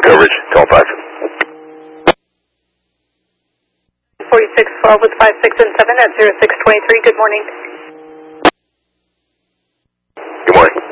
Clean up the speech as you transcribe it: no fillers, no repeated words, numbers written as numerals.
coverage, call 5. 4612 with 5, 6, and 7 at 0623. Good morning. Good morning.